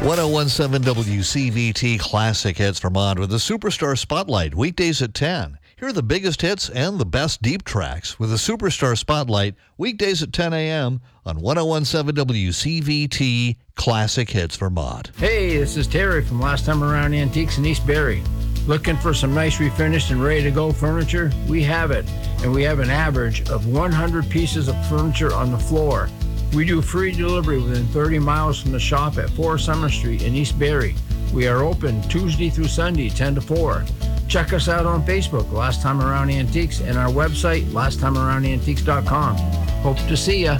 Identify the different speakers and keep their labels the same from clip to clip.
Speaker 1: 1017 WCVT Classic Hits Vermont with the Superstar Spotlight, weekdays at 10. Here are the biggest hits and the best deep tracks with the Superstar Spotlight, weekdays at 10 a.m. on 1017 WCVT Classic Hits Vermont.
Speaker 2: Hey, this is Terry from Last Time Around Antiques in East Barrie. Looking for some nice refinished and ready-to-go furniture? We have it, and we have an average of 100 pieces of furniture on the floor. We do free delivery within 30 miles from the shop at 4 Summer Street in East Barrie. We are open Tuesday through Sunday, 10 to 4. Check us out on Facebook, Last Time Around Antiques, and our website, lasttimearoundantiques.com. Hope to see ya.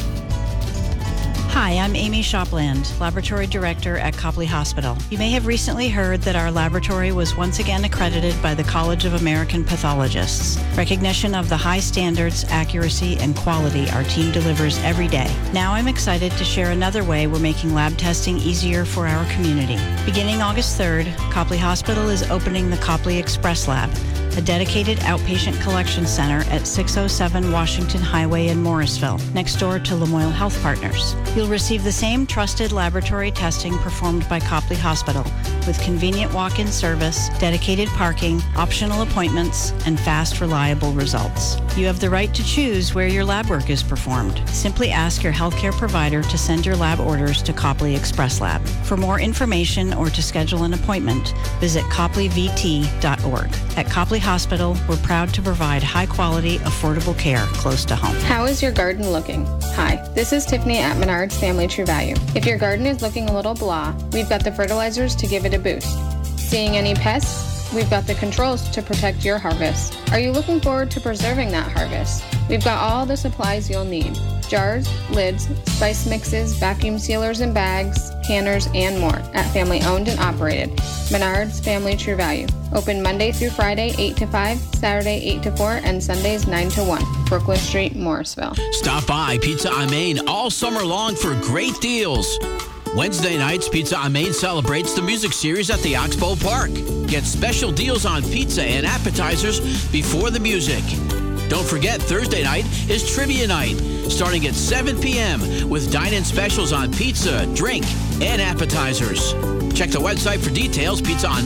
Speaker 3: Hi, I'm Amy Shopland, Laboratory Director at Copley Hospital. You may have recently heard that our laboratory was once again accredited by the College of American Pathologists. Recognition of the high standards, accuracy, and quality our team delivers every day. Now I'm excited to share another way we're making lab testing easier for our community. Beginning August 3rd, Copley Hospital is opening the Copley Express Lab, a dedicated outpatient collection center at 607 Washington Highway in Morrisville, next door to Lamoille Health Partners. You'll receive the same trusted laboratory testing performed by Copley Hospital, with convenient walk-in service, dedicated parking, optional appointments, and fast, reliable results. You have the right to choose where your lab work is performed. Simply ask your healthcare provider to send your lab orders to Copley Express Lab. For more information or to schedule an appointment, visit copleyvt.org. At Copley Hospital, we're proud to provide high-quality, affordable care close to home.
Speaker 4: How is your garden looking? Hi, this is Tiffany at Menards Family True Value. If your garden is looking a little blah, we've got the fertilizers to give it a boost. Seeing any pests? We've got the controls to protect your harvest. Are you looking forward to preserving that harvest? We've got all the supplies you'll need. Jars, lids, spice mixes, vacuum sealers and bags, canners, and more at family owned and operated. Menards Family True Value. Open Monday through Friday, 8 to 5, Saturday, 8 to 4, and Sundays, 9 to 1. Brooklyn Street, Morrisville.
Speaker 5: Stop by Pizza on Main all summer long for great deals. Wednesday nights, Pizza on Main celebrates the music series at the Oxbow Park. Get special deals on pizza and appetizers before the music. Don't forget, Thursday night is Trivia Night, starting at 7 p.m. with dine-in specials on pizza, drink, and appetizers. Check the website for details,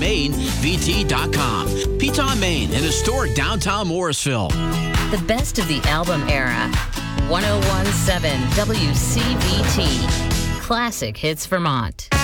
Speaker 5: pizzaonmainvt.com. Pizza on Main in historic downtown Morrisville.
Speaker 6: The best of the album era. 1017 WCVT. Classic Hits Vermont.